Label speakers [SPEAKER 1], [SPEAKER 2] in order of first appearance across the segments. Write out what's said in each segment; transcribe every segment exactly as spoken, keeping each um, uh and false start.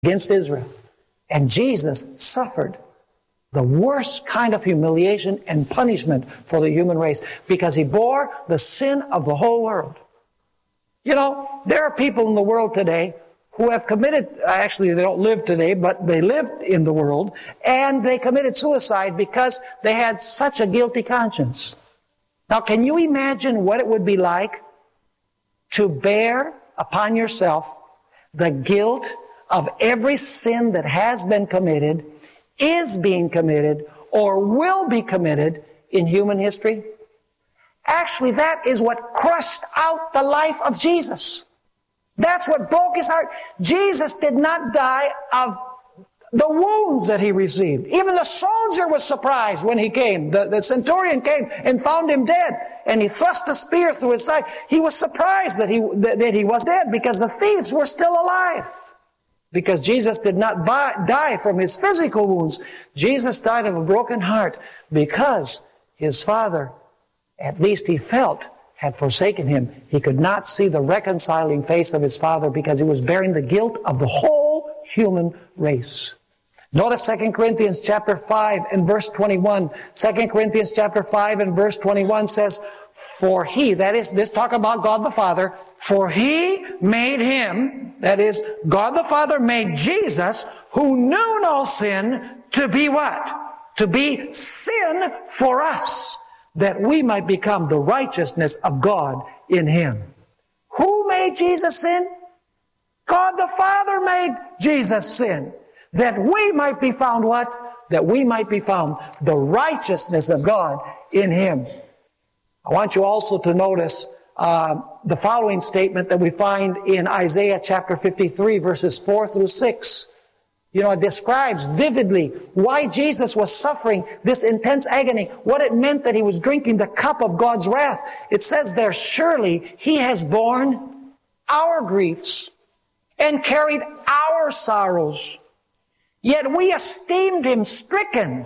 [SPEAKER 1] against Israel. And Jesus suffered the worst kind of humiliation and punishment for the human race because He bore the sin of the whole world. You know, there are people in the world today who have committed, actually they don't live today, but they lived in the world, and they committed suicide because they had such a guilty conscience. Now, can you imagine what it would be like to bear upon yourself the guilt of every sin that has been committed, is being committed, or will be committed in human history? Actually, that is what crushed out the life of Jesus. That's what broke His heart. Jesus did not die of the wounds that He received. Even the soldier was surprised when he came. The, the centurion came and found Him dead, and he thrust a spear through his side. He was surprised that he, that, that he was dead because the thieves were still alive. Because Jesus did not buy, die from His physical wounds. Jesus died of a broken heart because His Father, at least he felt, had forsaken Him. He could not see the reconciling face of His Father because He was bearing the guilt of the whole human race. Notice Second Corinthians chapter five and verse twenty-one. Second Corinthians chapter five and verse twenty-one says, for He, that is, this talk about God the Father, for He made Him, that is, God the Father made Jesus, who knew no sin, to be what? To be sin for us, that we might become the righteousness of God in Him. Who made Jesus sin? God the Father made Jesus sin, that we might be found what? That we might be found the righteousness of God in Him. I want you also to notice uh, the following statement that we find in Isaiah chapter fifty-three, verses four through six. You know, it describes vividly why Jesus was suffering this intense agony, what it meant that He was drinking the cup of God's wrath. It says there, surely He has borne our griefs and carried our sorrows. Yet we esteemed Him stricken,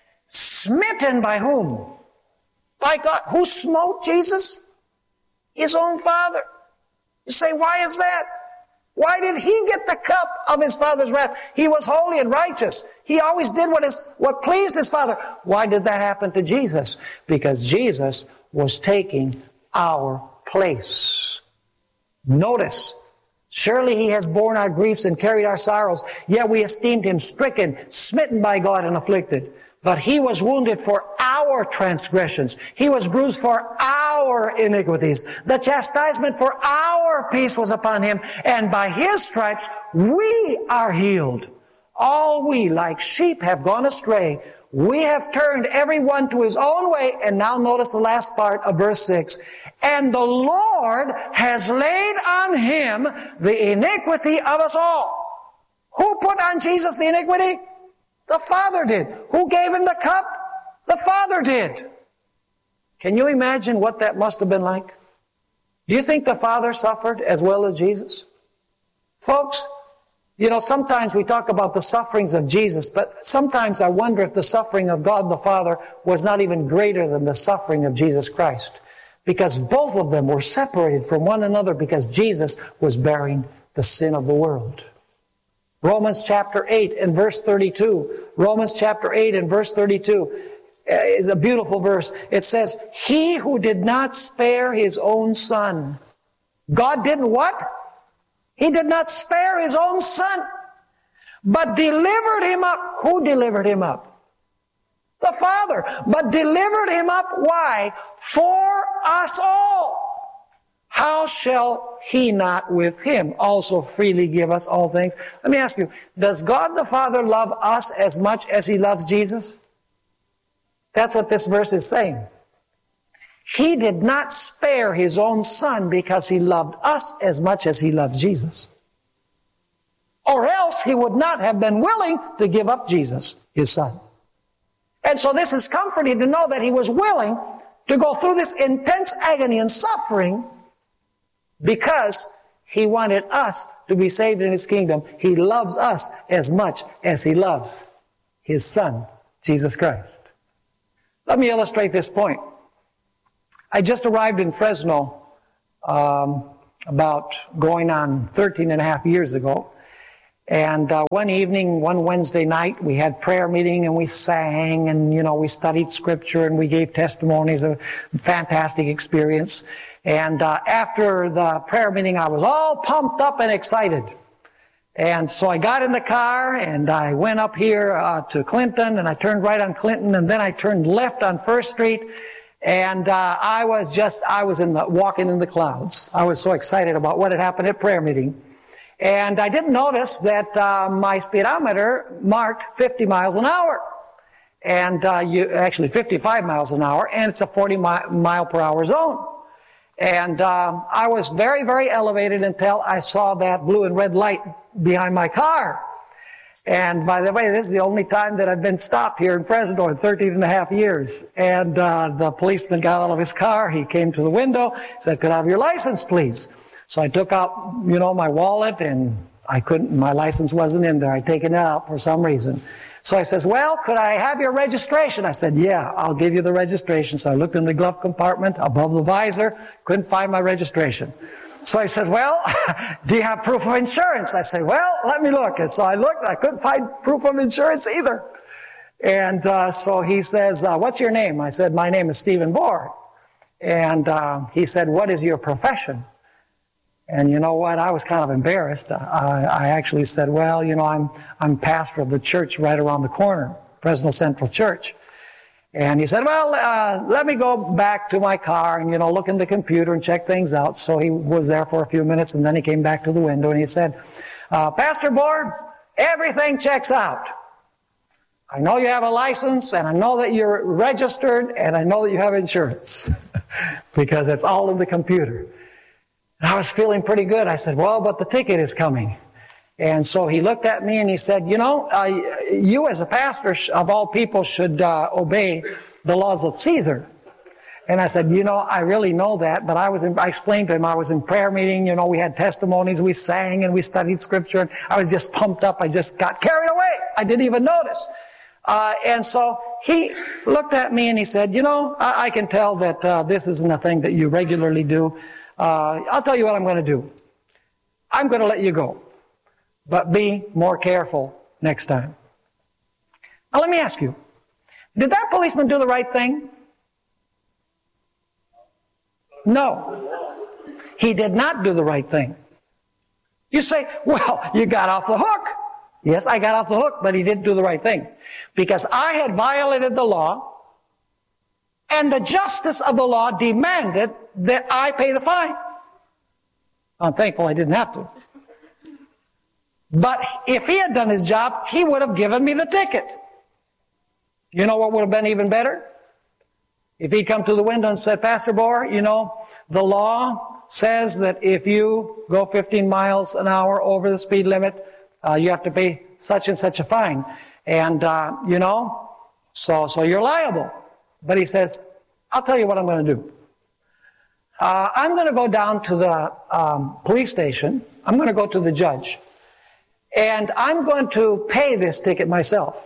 [SPEAKER 1] smitten by whom? By God. Who smote Jesus? His own Father. You say, why is that? Why did He get the cup of His Father's wrath? He was holy and righteous. He always did what, is, what pleased His Father. Why did that happen to Jesus? Because Jesus was taking our place. Notice, surely He has borne our griefs and carried our sorrows, yet we esteemed Him stricken, smitten by God, and afflicted. But He was wounded for our transgressions. He was bruised for our iniquities. The chastisement for our peace was upon Him, and by His stripes we are healed. All we, like sheep, have gone astray. We have turned every one to his own way. And now notice the last part of verse six. And the Lord has laid on Him the iniquity of us all. Who put on Jesus the iniquity? The Father did. Who gave Him the cup? The Father did. Can you imagine what that must have been like? Do you think the Father suffered as well as Jesus? Folks, you know, sometimes we talk about the sufferings of Jesus, but sometimes I wonder if the suffering of God the Father was not even greater than the suffering of Jesus Christ. Because both of them were separated from one another because Jesus was bearing the sin of the world. Romans chapter eight and verse thirty-two. Romans chapter eight and verse thirty-two is a beautiful verse. It says, He who did not spare His own Son. God didn't what? He did not spare His own Son, but delivered Him up. Who delivered Him up? The Father. But delivered Him up. Why? For us all. How shall He not with Him also freely give us all things? Let me ask you, does God the Father love us as much as He loves Jesus? That's what this verse is saying. He did not spare His own Son because He loved us as much as He loves Jesus. Or else He would not have been willing to give up Jesus, His Son. And so this is comforting to know that He was willing to go through this intense agony and suffering because He wanted us to be saved in His kingdom. He loves us as much as He loves His Son, Jesus Christ. Let me illustrate this point. I just arrived in Fresno um, about going on thirteen and a half years ago. And uh, one evening, one Wednesday night, we had prayer meeting and we sang and, you know, we studied Scripture and we gave testimonies. A fantastic experience. And uh, after the prayer meeting, I was all pumped up and excited. And so I got in the car and I went up here uh, to Clinton and I turned right on Clinton and then I turned left on First Street. And uh, I was just, I was in the, walking in the clouds. I was so excited about what had happened at prayer meeting. And I didn't notice that uh, my speedometer marked fifty miles an hour. And uh, you actually fifty-five miles an hour, and it's a forty mile per hour zone. And uh, I was very, very elevated until I saw that blue and red light behind my car. And by the way, this is the only time that I've been stopped here in Fresno in thirteen and a half years. And uh, the policeman got out of his car. He came to the window, said, "Could I have your license, please?" So I took out, you know, my wallet, and I couldn't, my license wasn't in there. I'd taken it out for some reason. So I says, "Well, could I have your registration?" I said, "Yeah, I'll give you the registration." So I looked in the glove compartment above the visor, couldn't find my registration. So he says, "Well, do you have proof of insurance?" I said, "Well, let me look." And so I looked, I couldn't find proof of insurance either. And uh, so he says, uh, "What's your name?" I said, "My name is Stephen Bohr." And uh, he said, "What is your profession?" And you know what? I was kind of embarrassed. I, I actually said, "Well, you know, I'm I'm pastor of the church right around the corner, Fresno Central Church." And he said, "Well, uh, let me go back to my car and, you know, look in the computer and check things out." So he was there for a few minutes, and then he came back to the window and he said, uh, "Pastor Bohr, everything checks out. I know you have a license, and I know that you're registered, and I know that you have insurance because it's all in the computer." And I was feeling pretty good. I said, "Well, but the ticket is coming." And so he looked at me and he said, "You know, uh, you as a pastor of all people should uh, obey the laws of Caesar." And I said, "You know, I really know that, but I was in, I explained to him I was in prayer meeting, you know, we had testimonies, we sang and we studied Scripture, and I was just pumped up. I just got carried away. I didn't even notice." Uh, and so he looked at me and he said, "You know, I, I can tell that uh, this isn't a thing that you regularly do. Uh, I'll tell you what I'm going to do. I'm going to let you go. But be more careful next time." Now let me ask you, did that policeman do the right thing? No. He did not do the right thing. You say, "Well, you got off the hook." Yes, I got off the hook, but he didn't do the right thing. Because I had violated the law, and the justice of the law demanded that I pay the fine. I'm thankful I didn't have to. But if he had done his job, he would have given me the ticket. You know what would have been even better? If he'd come to the window and said, "Pastor Bohr, you know, the law says that if you go fifteen miles an hour over the speed limit, uh, you have to pay such and such a fine. And, uh, you know, so, so you're liable." But he says, "I'll tell you what I'm going to do. Uh, I'm going to go down to the um, police station. I'm going to go to the judge. And I'm going to pay this ticket myself."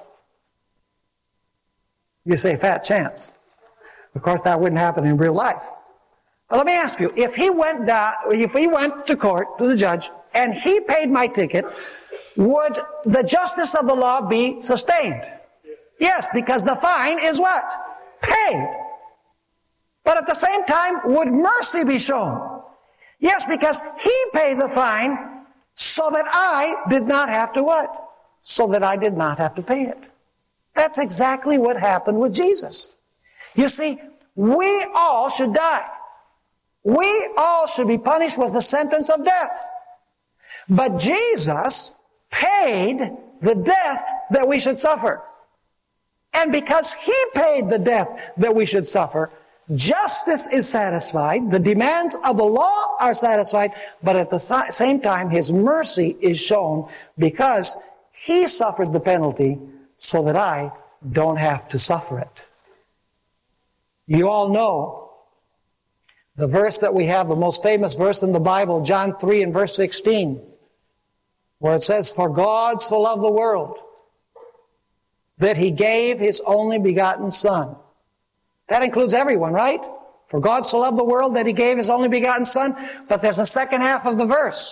[SPEAKER 1] You say, fat chance. Of course, that wouldn't happen in real life. But let me ask you, if he went down, if he went to court, to the judge, and he paid my ticket, would the justice of the law be sustained? Yes, because the fine is what? Paid. But at the same time, would mercy be shown? Yes, because he paid the fine so that I did not have to what? So that I did not have to pay it. That's exactly what happened with Jesus. You see, we all should die. We all should be punished with the sentence of death. But Jesus paid the death that we should suffer. And because he paid the death that we should suffer, justice is satisfied, the demands of the law are satisfied, but at the same time, his mercy is shown because he suffered the penalty so that I don't have to suffer it. You all know the verse that we have, the most famous verse in the Bible, John three and verse sixteen, where it says, "For God so loved the world that he gave his only begotten Son." That includes everyone, right? For God so loved the world that he gave his only begotten Son. But there's a second half of the verse.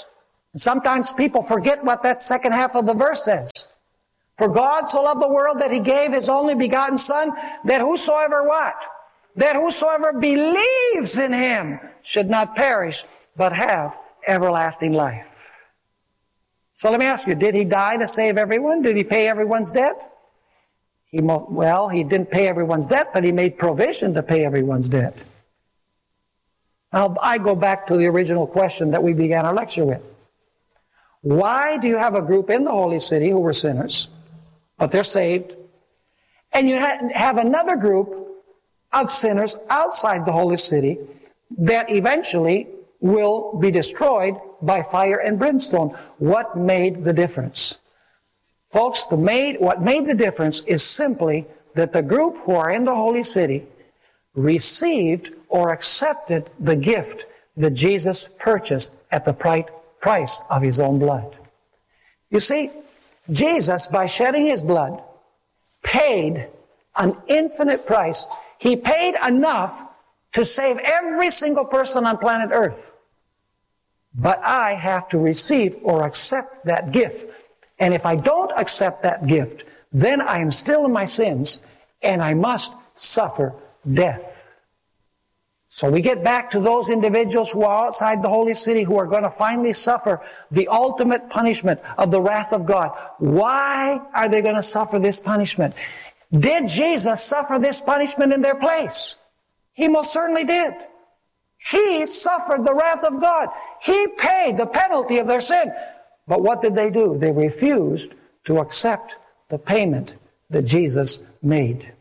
[SPEAKER 1] Sometimes people forget what that second half of the verse says. For God so loved the world that He gave His only begotten Son, that whosoever what? That whosoever believes in Him should not perish, but have everlasting life. So let me ask you, did He die to save everyone? Did He pay everyone's debt? He, well, He didn't pay everyone's debt, but He made provision to pay everyone's debt. Now, I go back to the original question that we began our lecture with. Why do you have a group in the Holy City who were sinners, but they're saved, and you have another group of sinners outside the Holy City that eventually will be destroyed by fire and brimstone? What made the difference? Folks, the made, what made the difference is simply that the group who are in the Holy City received or accepted the gift that Jesus purchased at the price of His own blood. You see, Jesus, by shedding His blood, paid an infinite price. He paid enough to save every single person on planet Earth. But I have to receive or accept that gift. And if I don't accept that gift, then I am still in my sins, and I must suffer death. So we get back to those individuals who are outside the Holy City who are going to finally suffer the ultimate punishment of the wrath of God. Why are they going to suffer this punishment? Did Jesus suffer this punishment in their place? He most certainly did. He suffered the wrath of God. He paid the penalty of their sin. But what did they do? They refused to accept the payment that Jesus made.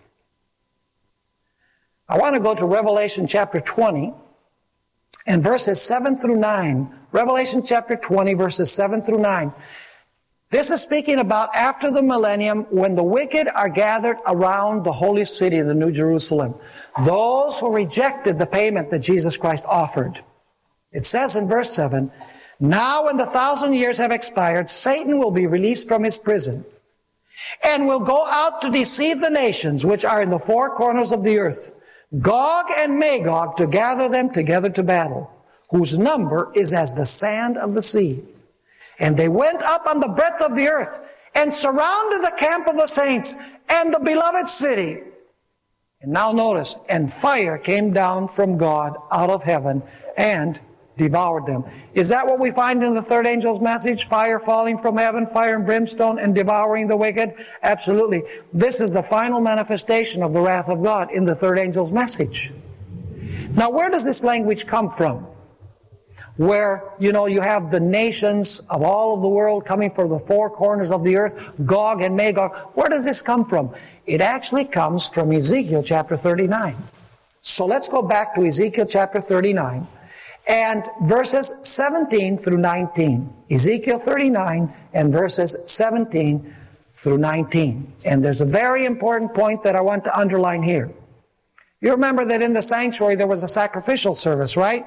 [SPEAKER 1] I want to go to Revelation chapter twenty and verses seven through nine. Revelation chapter twenty, verses seven through nine. This is speaking about after the millennium, when the wicked are gathered around the holy city, the New Jerusalem. Those who rejected the payment that Jesus Christ offered. It says in verse seven, now when the thousand years have expired, Satan will be released from his prison and will go out to deceive the nations which are in the four corners of the earth, Gog and Magog, to gather them together to battle, whose number is as the sand of the sea. And they went up on the breadth of the earth and surrounded the camp of the saints and the beloved city. And now notice, and fire came down from God out of heaven and devoured them. Is that what we find in the third angel's message? Fire falling from heaven, fire and brimstone, and devouring the wicked? Absolutely. This is the final manifestation of the wrath of God in the third angel's message. Now, where does this language come from? Where, you know, you have the nations of all of the world coming from the four corners of the earth, Gog and Magog. Where does this come from? It actually comes from Ezekiel chapter thirty-nine. So let's go back to Ezekiel chapter thirty-nine and verses seventeen through nineteen. Ezekiel thirty-nine and verses seventeen through nineteen. And there's a very important point that I want to underline here. You remember that in the sanctuary there was a sacrificial service, right?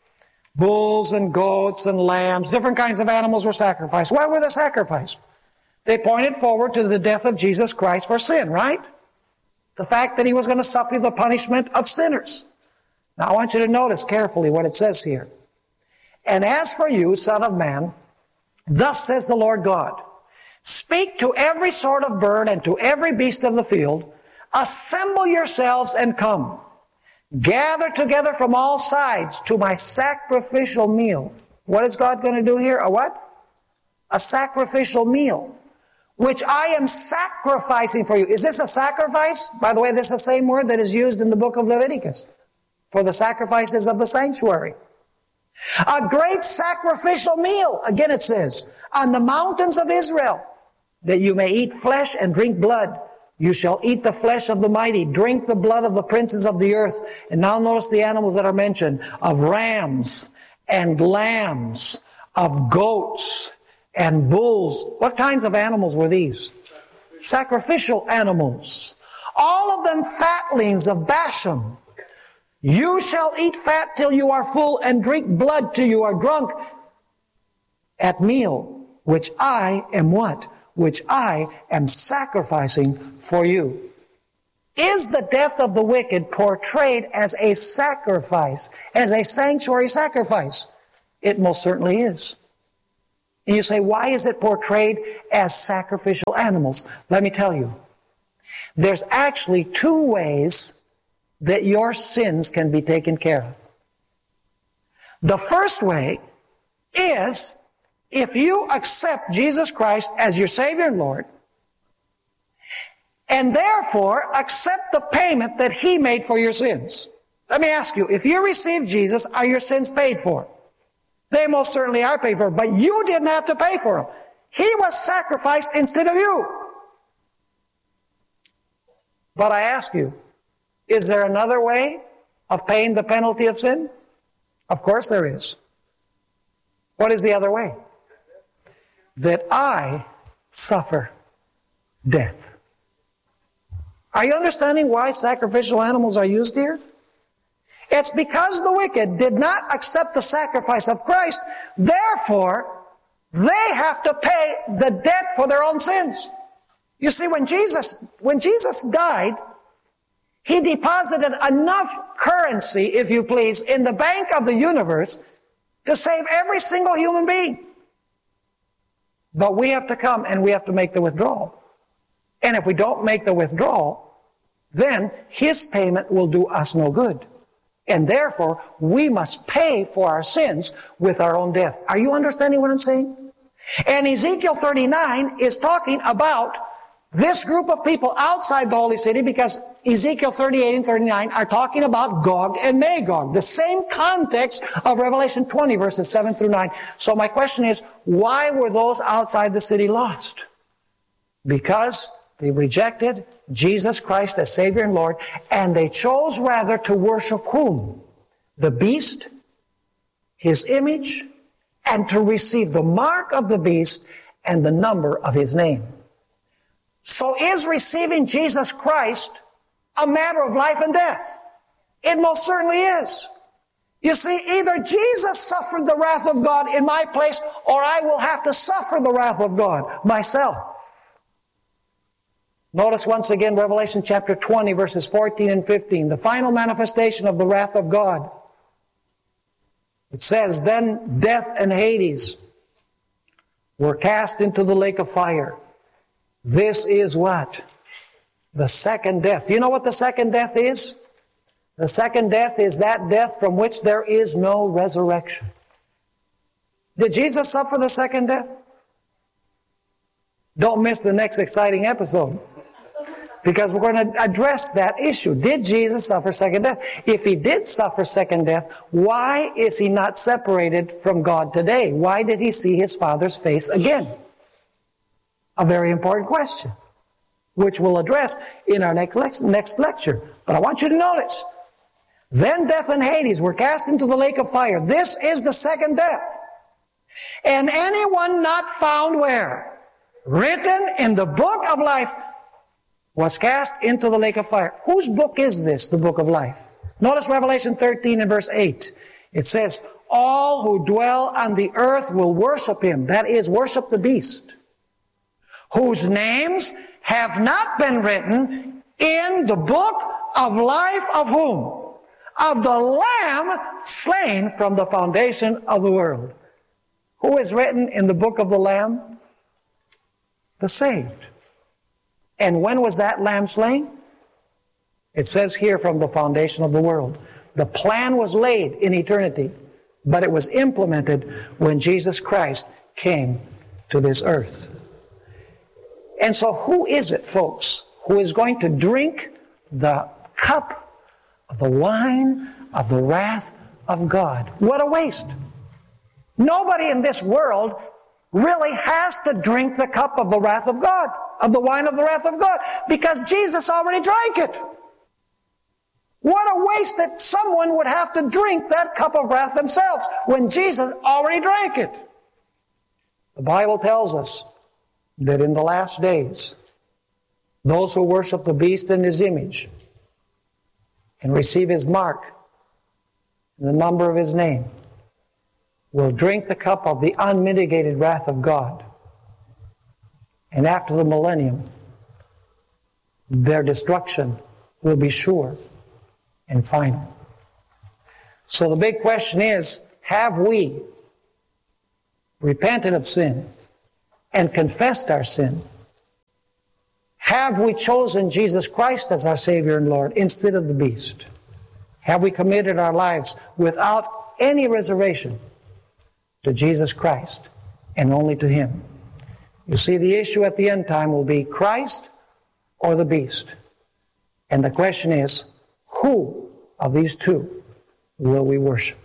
[SPEAKER 1] Bulls and goats and lambs, different kinds of animals were sacrificed. Why were they sacrificed? They pointed forward to the death of Jesus Christ for sin, right? The fact that He was going to suffer the punishment of sinners. Now I want you to notice carefully what it says here. And as for you, Son of Man, thus says the Lord God, speak to every sort of bird and to every beast of the field, assemble yourselves and come. Gather together from all sides to my sacrificial meal. What is God going to do here? A what? A sacrificial meal, which I am sacrificing for you. Is this a sacrifice? By the way, this is the same word that is used in the book of Leviticus for the sacrifices of the sanctuary. A great sacrificial meal, again it says, on the mountains of Israel, that you may eat flesh and drink blood. You shall eat the flesh of the mighty, drink the blood of the princes of the earth. And now notice the animals that are mentioned, of rams and lambs, of goats and bulls. What kinds of animals were these? Sacrificial animals. All of them fatlings of Bashan. You shall eat fat till you are full and drink blood till you are drunk at meal, which I am what? Which I am sacrificing for you. Is the death of the wicked portrayed as a sacrifice, as a sanctuary sacrifice? It most certainly is. And you say, why is it portrayed as sacrificial animals? Let me tell you. There's actually two ways that your sins can be taken care of. The first way is if you accept Jesus Christ as your Savior and Lord, and therefore accept the payment that He made for your sins. Let me ask you, if you receive Jesus, are your sins paid for? They most certainly are paid for, but you didn't have to pay for them. He was sacrificed instead of you. But I ask you, is there another way of paying the penalty of sin? Of course there is. What is the other way? That I suffer death. Are you understanding why sacrificial animals are used here? It's because the wicked did not accept the sacrifice of Christ, therefore they have to pay the debt for their own sins. You see, when Jesus, when Jesus died, He deposited enough currency, if you please, in the bank of the universe to save every single human being. But we have to come and we have to make the withdrawal. And if we don't make the withdrawal, then His payment will do us no good. And therefore, we must pay for our sins with our own death. Are you understanding what I'm saying? And Ezekiel thirty-nine is talking about this group of people outside the holy city, because Ezekiel thirty-eight and thirty-nine are talking about Gog and Magog, the same context of Revelation twenty, verses seven through nine. So my question is, why were those outside the city lost? Because they rejected Jesus Christ as Savior and Lord, and they chose rather to worship whom? The beast, his image, and to receive the mark of the beast and the number of his name. So is receiving Jesus Christ a matter of life and death? It most certainly is. You see, either Jesus suffered the wrath of God in my place, or I will have to suffer the wrath of God myself. Notice once again Revelation chapter twenty, verses fourteen and fifteen, the final manifestation of the wrath of God. It says, then death and Hades were cast into the lake of fire. This is what? The second death. Do you know what the second death is? The second death is that death from which there is no resurrection. Did Jesus suffer the second death? Don't miss the next exciting episode, because we're going to address that issue. Did Jesus suffer second death? If He did suffer second death, why is He not separated from God today? Why did He see His Father's face again? A very important question, which we'll address in our next next lecture. But I want you to notice, then death and Hades were cast into the lake of fire. This is the second death. And anyone not found where? Written in the book of life was cast into the lake of fire. Whose book is this, the book of life? Notice Revelation thirteen and verse eight. It says, all who dwell on the earth will worship Him. That is, worship the beast, whose names have not been written in the book of life of whom? Of the Lamb slain from the foundation of the world. Who is written in the book of the Lamb? The saved. And when was that Lamb slain? It says here, from the foundation of the world. The plan was laid in eternity, but it was implemented when Jesus Christ came to this earth. And so who is it, folks, who is going to drink the cup of the wine of the wrath of God? What a waste. Nobody in this world really has to drink the cup of the wrath of God, of the wine of the wrath of God, because Jesus already drank it. What a waste that someone would have to drink that cup of wrath themselves when Jesus already drank it. The Bible tells us that in the last days, those who worship the beast in his image and receive his mark and the number of his name will drink the cup of the unmitigated wrath of God. And after the millennium, their destruction will be sure and final. So the big question is, have we repented of sin, and confessed our sin, have we chosen Jesus Christ as our Savior and Lord instead of the beast? Have we committed our lives without any reservation to Jesus Christ and only to Him? You see, the issue at the end time will be Christ or the beast. And the question is, who of these two will we worship?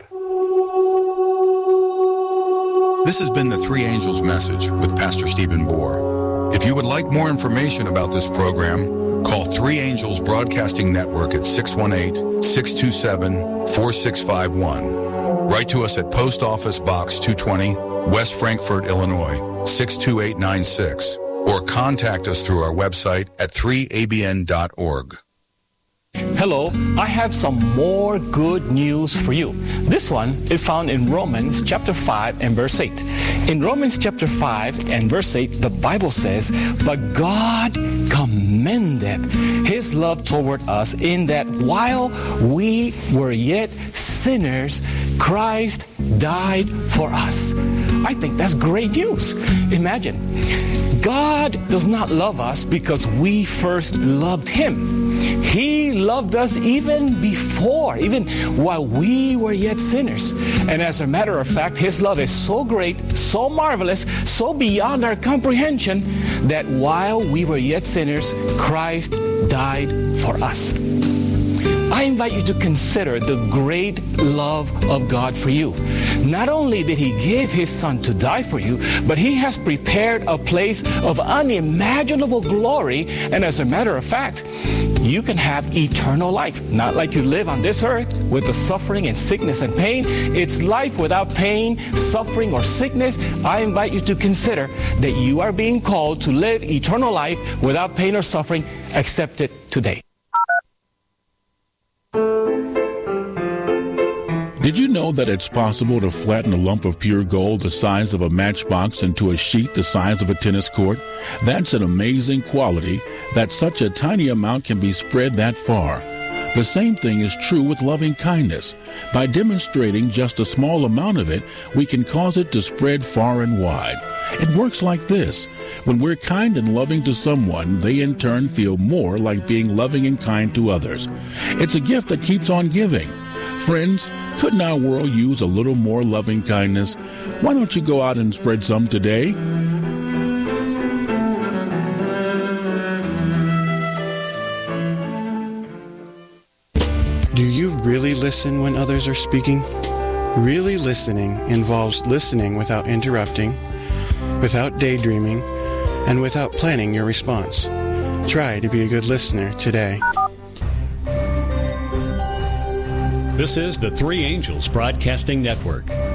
[SPEAKER 2] This has been the Three Angels Message with Pastor Stephen Bohr. If you would like more information about this program, call Three Angels Broadcasting Network at six one eight, six two seven, four six five one. Write to us at Post Office Box two twenty, West Frankfort, Illinois, six two eight nine six, or contact us through our website at three A B N dot org.
[SPEAKER 3] Hello, I have some more good news for you. This one is found in Romans chapter five and verse eight. In Romans chapter five and verse eight, the Bible says, "But God commended His love toward us in that while we were yet sinners, Christ died for us." I think that's great news. Imagine, God does not love us because we first loved Him. He loved us even before, even while we were yet sinners. And as a matter of fact, His love is so great, so marvelous, so beyond our comprehension, that while we were yet sinners, Christ died for us. I invite you to consider the great love of God for you. Not only did He give His Son to die for you, but He has prepared a place of unimaginable glory. And as a matter of fact, you can have eternal life. Not like you live on this earth with the suffering and sickness and pain. It's life without pain, suffering, or sickness. I invite you to consider that you are being called to live eternal life without pain or suffering. Accept it today.
[SPEAKER 4] Did you know that it's possible to flatten a lump of pure gold the size of a matchbox into a sheet the size of a tennis court? That's an amazing quality, that such a tiny amount can be spread that far. The same thing is true with loving kindness. By demonstrating just a small amount of it, we can cause it to spread far and wide. It works like this. When we're kind and loving to someone, they in turn feel more like being loving and kind to others. It's a gift that keeps on giving. Friends, couldn't our world use a little more loving kindness? Why don't you go out and spread some today?
[SPEAKER 5] Do you really listen when others are speaking? Really listening involves listening without interrupting, without daydreaming, and without planning your response. Try to be a good listener today.
[SPEAKER 6] This is the Three Angels Broadcasting Network.